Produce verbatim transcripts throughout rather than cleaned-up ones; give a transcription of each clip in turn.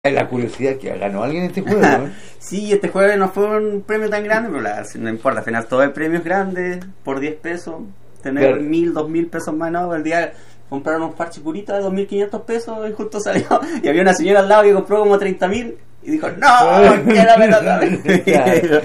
La curiosidad que ganó alguien este juego, ¿no? Sí, este jueves no fue un premio tan grande, pero la, no importa, al final todo el premio es grande, por diez pesos, tener Claro. mil, dos mil pesos más, no, el día compraron un parche curita de dos mil quinientos pesos y justo salió, y había una señora al lado que compró como treinta mil y dijo, no, quédame la Claro.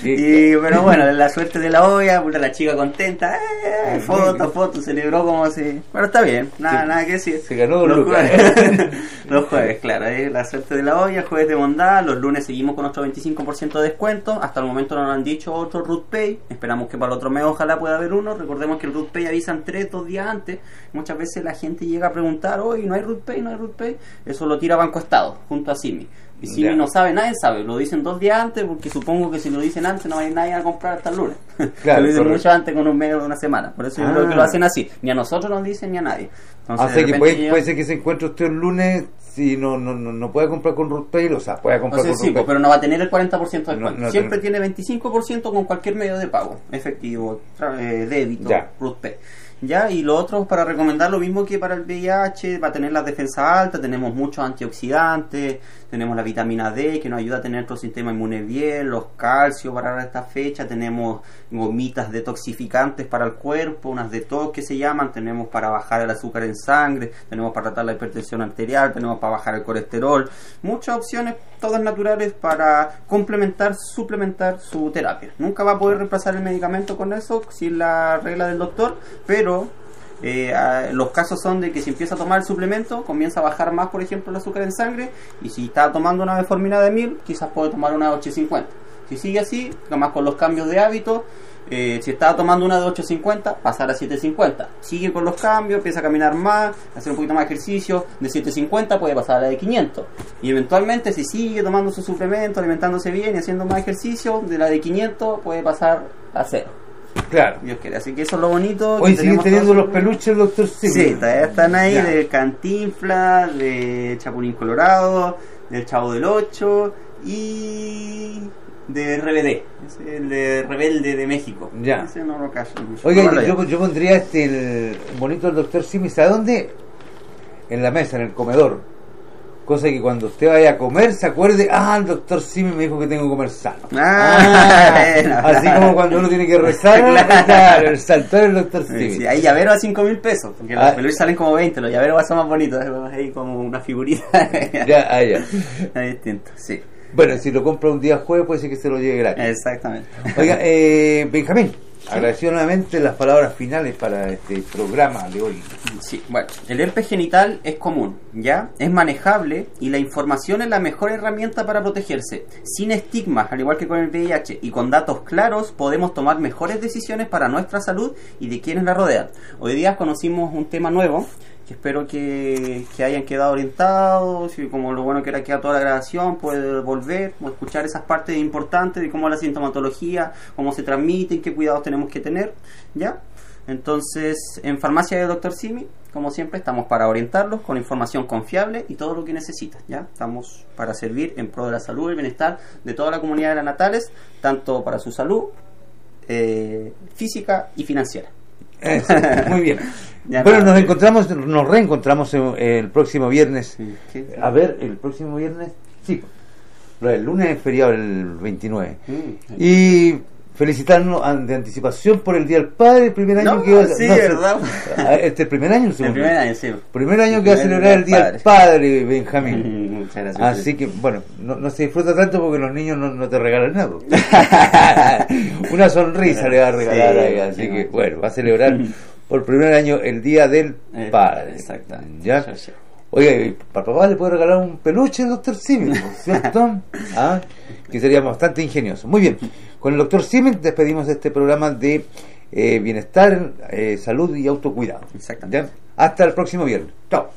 Y pero bueno, la suerte de la olla, puta, la chica contenta, eh, foto, foto, celebró como si, bueno, está bien, nada, Sí. nada que decir. Se ganó dos Los lucas. jueves, los jueves, claro, es la suerte de la olla, jueves de bondad, los lunes seguimos con nuestro veinticinco por ciento de descuento, hasta el momento no nos han dicho otro Root Pay, esperamos que para el otro mes ojalá pueda haber uno, recordemos que el Root Pay avisan tres, dos días antes, muchas veces la gente llega a preguntar, hoy no hay Root Pay, no hay Root Pay, eso lo tira Banco Estado, junto a Simi. Y si Ya. no sabe, nadie sabe, lo dicen dos días antes, porque supongo que si lo dicen antes no hay nadie a comprar hasta el lunes. Claro, lo dicen correcto. mucho antes, con un mes o una semana, por eso yo Ah. creo que lo hacen así, ni a nosotros nos dicen ni a nadie. Entonces, O sea de que repente puede, llega- puede ser que se encuentre usted el lunes si no no no, no puede comprar con Root Pay, o sea, puede O comprar sea, con sí, Root Pay. pero no va a tener el cuarenta por ciento de descuento. No, no Siempre tiene- tiene veinticinco por ciento con cualquier medio de pago, efectivo, tra- eh, débito, Ya. Root Pay. Ya, y lo otro para recomendar lo mismo que para el V I H, va a tener las defensas altas, tenemos muchos antioxidantes, tenemos la vitamina D que nos ayuda a tener nuestro sistema inmune bien, los calcios para esta fecha, tenemos gomitas detoxificantes para el cuerpo, unas detox que se llaman, tenemos para bajar el azúcar en sangre, tenemos para tratar la hipertensión arterial, tenemos para bajar el colesterol, muchas opciones, todas naturales para complementar, suplementar su terapia. Nunca va a poder reemplazar el medicamento con eso, sin la regla del doctor, pero eh, a- los casos son de que si empieza a tomar el suplemento, comienza a bajar más, por ejemplo, el azúcar en sangre, y si está tomando una metformina de mil, quizás puede tomar una de ochocientos cincuenta. Si sigue así, además con los cambios de hábito, eh, si estaba tomando una de ochocientos cincuenta, pasar a setecientos cincuenta. Sigue con los cambios, empieza a caminar más, hacer un poquito más de ejercicio, de setecientos cincuenta puede pasar a la de quinientos. Y eventualmente, si sigue tomando su suplemento, alimentándose bien y haciendo más ejercicio, de la de quinientos puede pasar a cero. Claro. Dios quiere. Así que eso es lo bonito. Hoy que siguen tenemos teniendo todos los peluches, doctor Simi. Sí, todavía están ahí, Ya. de Cantinflas, de Chapulín Colorado, del Chavo del Ocho y de R B D, es el de Rebelde de México. Ya. Ese no lo cacho mucho. Oiga, No lo yo, veo. yo pondría este el bonito del doctor Simi, ¿sabe dónde? En la mesa, en el comedor. Cosa que cuando usted vaya a comer se acuerde, ah, el doctor Simi me dijo que tengo que comer sano. Ah, bueno. Así como cuando uno tiene que rezar, Claro. claro, el salto del doctor Simi. Sí, hay llaveros a cinco mil pesos, porque los Ah. peluches salen como veinte, los llaveros son más bonitos, ahí como una figurita. Ya, ah, ya. Es distinto, sí, Bueno, si lo compra un día jueves puede ser que se lo lleve gratis. exactamente. Oiga, eh, Benjamín, agradecido nuevamente las palabras finales para este programa de hoy. Sí, bueno, el herpes genital es común, ¿ya? Es manejable y la información es la mejor herramienta para protegerse. Sin estigmas, al igual que con el V I H, y con datos claros, podemos tomar mejores decisiones para nuestra salud y de quienes la rodean. Hoy día conocimos un tema nuevo, que espero que, que hayan quedado orientados, y como lo bueno que era que a toda la grabación, poder volver o escuchar esas partes importantes de cómo la sintomatología, cómo se transmite, qué cuidados tenemos que tener, ¿ya? Entonces, en Farmacia de doctor Simi, como siempre, estamos para orientarlos con información confiable y todo lo que necesitan, ¿ya? Estamos para servir en pro de la salud y el bienestar de toda la comunidad de las natales, tanto para su salud eh, física y financiera. Eso, muy bien. Ya Bueno, nada. nos encontramos, nos reencontramos el, el próximo viernes. Sí, sí, sí. A ver, el próximo viernes, sí. El lunes es feriado, el veintinueve. Mm. Y felicitarnos an- de anticipación por el Día del Padre, el primer año No, que va a sí, no, ¿verdad? Este es el primer año, el El segundo. primer año, sí. Primer año El que va a primer celebrar el Día del Padre, Benjamín. Muchas gracias. Así que, bueno, no, no se disfruta tanto porque los niños no, no te regalan nada. Una sonrisa le va a regalar Sí, ahí, así sí, que, sí. bueno, va a celebrar por primer año el Día del Eh, Padre. exactamente. ¿Ya? Sí, sí. Oiga, ¿y para papá le puede regalar un peluche al doctor Siemens, ¿cierto? ¿Ah? Que sería bastante ingenioso. Muy bien, con el doctor Siemens despedimos este programa de eh, bienestar, eh, salud y autocuidado. Exactamente. ¿Ya? Hasta el próximo viernes. Chao.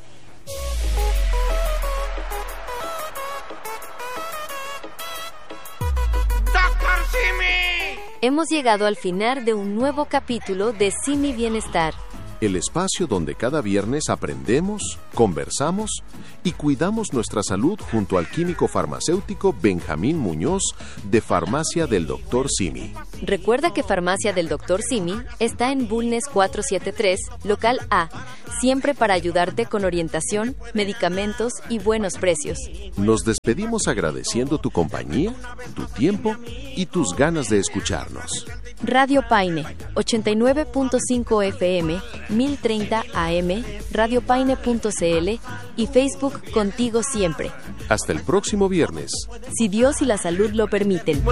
¡Doctor Simi! Hemos llegado al final de un nuevo capítulo de Simi Bienestar. el espacio donde cada viernes aprendemos, conversamos y cuidamos nuestra salud junto al químico farmacéutico Benjamín Muñoz de Farmacia del doctor Simi. Recuerda que Farmacia del doctor Simi está en Bulnes cuatrocientos setenta y tres, local A, siempre para ayudarte con orientación, medicamentos y buenos precios. Nos despedimos agradeciendo tu compañía, tu tiempo y tus ganas de escucharnos. Radio Paine, ochenta y nueve punto cinco F M, mil treinta A M, radiopaine punto c l y Facebook Contigo Siempre. Hasta el próximo viernes. Si Dios y la salud lo permiten.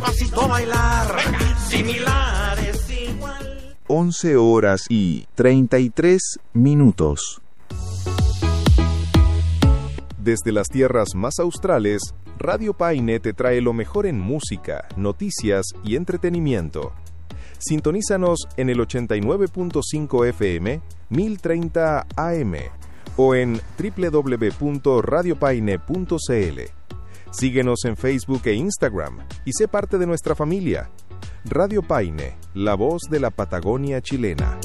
once horas y treinta y tres minutos. Desde las tierras más australes, Radio Paine te trae lo mejor en música, noticias y entretenimiento. Sintonízanos en el ochenta y nueve punto cinco F M, mil treinta A M o en doble u doble u doble u punto radio paine punto c l. Síguenos en Facebook e Instagram y sé parte de nuestra familia. Radio Paine, la voz de la Patagonia chilena.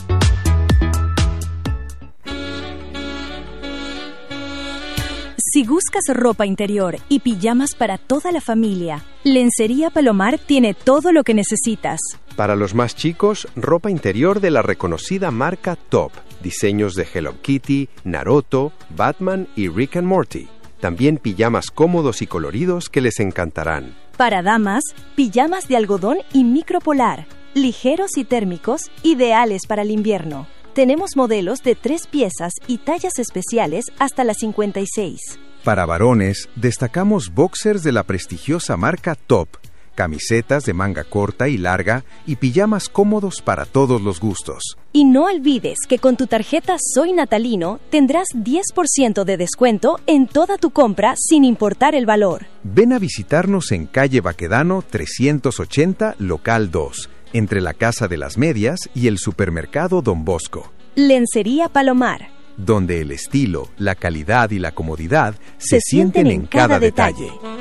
Si buscas ropa interior y pijamas para toda la familia, Lencería Palomar tiene todo lo que necesitas. Para los más chicos, ropa interior de la reconocida marca Top. Diseños de Hello Kitty, Naruto, Batman y Rick and Morty. También pijamas cómodos y coloridos que les encantarán. Para damas, pijamas de algodón y micropolar, ligeros y térmicos, ideales para el invierno. Tenemos modelos de tres piezas y tallas especiales hasta las cincuenta y seis. Para varones, destacamos boxers de la prestigiosa marca Top, camisetas de manga corta y larga y pijamas cómodos para todos los gustos. Y no olvides que con tu tarjeta Soy Natalino tendrás diez por ciento de descuento en toda tu compra sin importar el valor. Ven a visitarnos en calle Baquedano trescientos ochenta, local dos, entre la Casa de las Medias y el supermercado Don Bosco. Lencería Palomar, donde el estilo, la calidad y la comodidad se, se sienten en cada, cada detalle. detalle.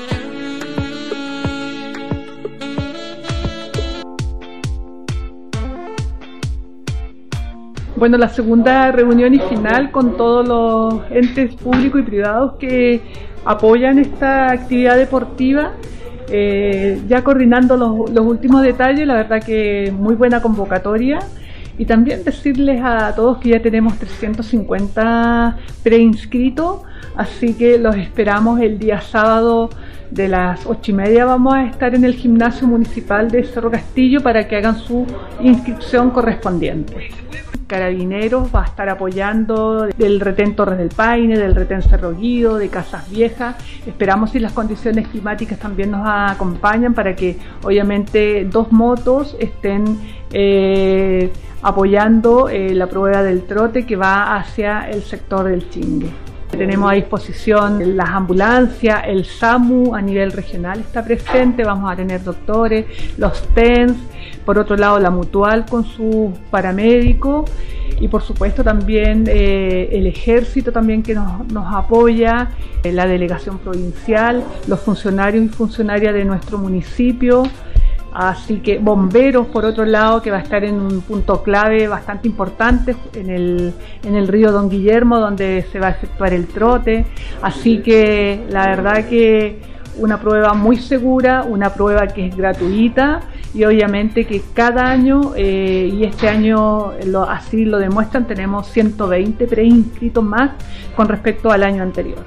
Bueno, la segunda reunión y final con todos los entes públicos y privados que apoyan esta actividad deportiva, eh, ya coordinando los, los últimos detalles, la verdad que muy buena convocatoria. Y también decirles a todos que ya tenemos trescientos cincuenta preinscritos, así que los esperamos el día sábado de las ocho y media. Vamos a estar en el gimnasio municipal de Cerro Castillo para que hagan su inscripción correspondiente. Carabineros va a estar apoyando del retén Torres del Paine, del retén Cerro Guido, de Casas Viejas. Esperamos si las condiciones climáticas también nos acompañan para que obviamente dos motos estén eh, apoyando eh, la prueba del trote que va hacia el sector del Chingue. Tenemos a disposición las ambulancias, el SAMU a nivel regional está presente, vamos a tener doctores, los T E N S, por otro lado la Mutual con sus paramédicos y por supuesto también eh, el ejército también que nos, nos apoya, eh, la delegación provincial, los funcionarios y funcionarias de nuestro municipio. Así que bomberos, por otro lado, que va a estar en un punto clave bastante importante en el, en el río Don Guillermo, donde se va a efectuar el trote. Así que la verdad que una prueba muy segura, una prueba que es gratuita y obviamente que cada año, eh, y este año lo, así lo demuestran, tenemos ciento veinte preinscritos más con respecto al año anterior.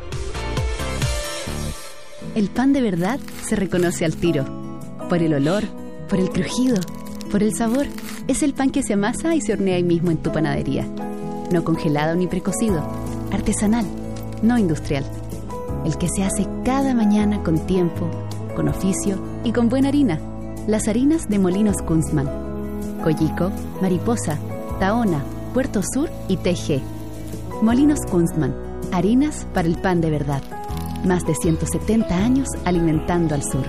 El pan de verdad se reconoce al tiro. Por el olor, por el crujido, por el sabor. Es el pan que se amasa y se hornea ahí mismo en tu panadería. No congelado ni precocido. Artesanal, no industrial. El que se hace cada mañana con tiempo, con oficio y con buena harina. Las harinas de Molinos Kunstmann. Coyico, Mariposa, Tahona, Puerto Sur y T G. Molinos Kunstmann. Harinas para el pan de verdad. Más de ciento setenta años alimentando al sur.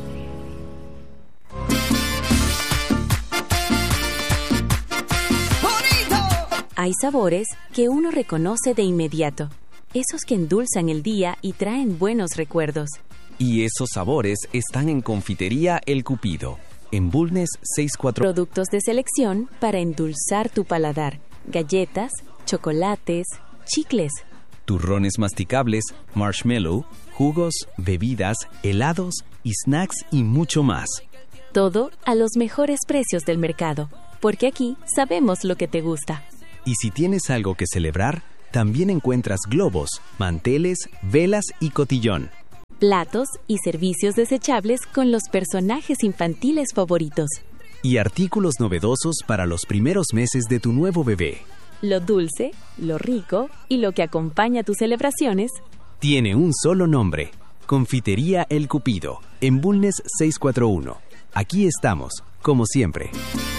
Hay sabores que uno reconoce de inmediato, esos que endulzan el día y traen buenos recuerdos. Y esos sabores están en Confitería El Cupido, en Bulnes sesenta y cuatro. Productos de selección para endulzar tu paladar, galletas, chocolates, chicles, turrones masticables, marshmallow, jugos, bebidas, helados y snacks y mucho más. Todo a los mejores precios del mercado, porque aquí sabemos lo que te gusta. Y si tienes algo que celebrar, también encuentras globos, manteles, velas y cotillón. Platos y servicios desechables con los personajes infantiles favoritos. Y artículos novedosos para los primeros meses de tu nuevo bebé. Lo dulce, lo rico y lo que acompaña tus celebraciones tiene un solo nombre: Confitería El Cupido, en Bulnes seiscientos cuarenta y uno. Aquí estamos, como siempre.